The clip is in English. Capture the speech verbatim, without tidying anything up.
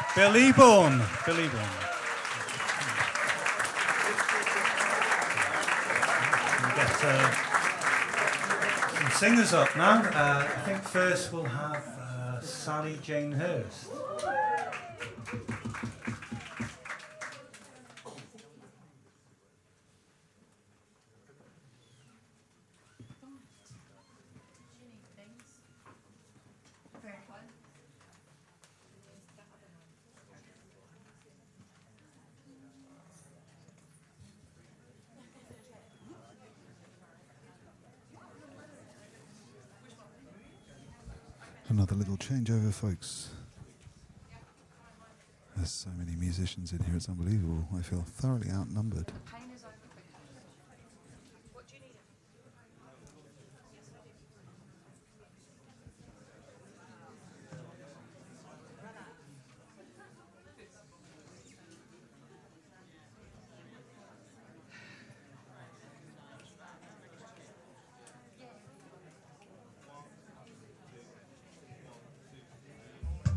Billy Bourne. Billy Bourne. We'll get uh, some singers up now. Uh, I think first we'll have uh, Sally Jane Hurst. Another little changeover, folks. There's so many musicians in here, it's unbelievable. I feel thoroughly outnumbered.